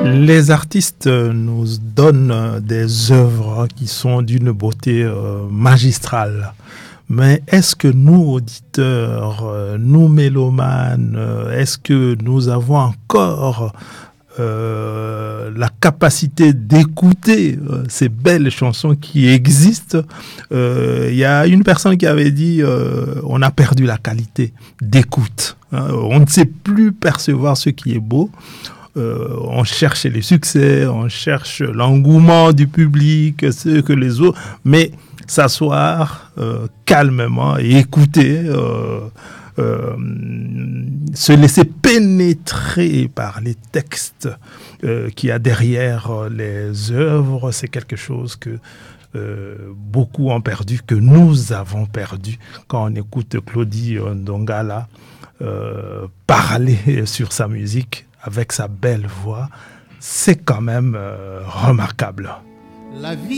Les artistes nous donnent des œuvres qui sont d'une beauté magistrale. Mais est-ce que nous, auditeurs, nous mélomanes, est-ce que nous avons encore la capacité d'écouter ces belles chansons qui existent? Il y a une personne qui avait dit on a perdu la qualité d'écoute. On ne sait plus percevoir ce qui est beau. On cherche les succès, on cherche l'engouement du public, ce que les autres... Mais s'asseoir calmement et écouter, se laisser pénétrer par les textes qu'il y a derrière les œuvres, c'est quelque chose que beaucoup ont perdu, que nous avons perdu quand on écoute Claudie Ndongala parler sur sa musique avec sa belle voix. C'est quand même remarquable. La vie